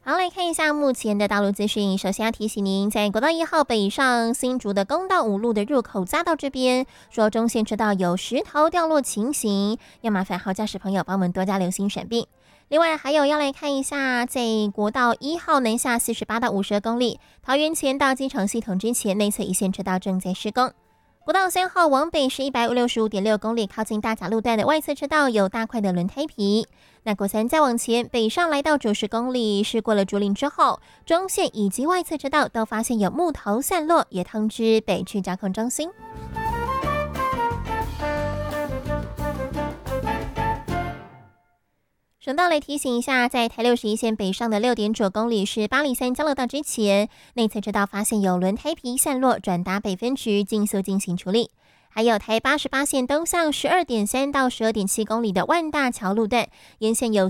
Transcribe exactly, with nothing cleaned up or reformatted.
好，来看一下目前的道路资讯。首先要提醒您，在国道一号北上新竹的公道五路的入口匝道这边，说中线车道有石头掉落情形，要麻烦好驾驶朋友帮我们多加留心闪避。另外还有要来看一下，在国道一号南下四十八到五十二公里，桃园前到机场系统之前内侧一线车道正在施工。国道三号往北是一百六十五点六公里，靠近大甲路段的外侧车道有大块的轮胎皮。那国三再往前北上来到九十公里，是过了竹林之后，中线以及外侧车道都发现有木头散落，也通知北区交通中心。省道来提醒一下，在台六十一线北上的六点九公里是八里三交流道之前，内侧车道发现有轮胎皮散落，转达北分局尽速进行处理。还有台八十八线东向十二点三到十二点七公里的万大桥路段，沿线有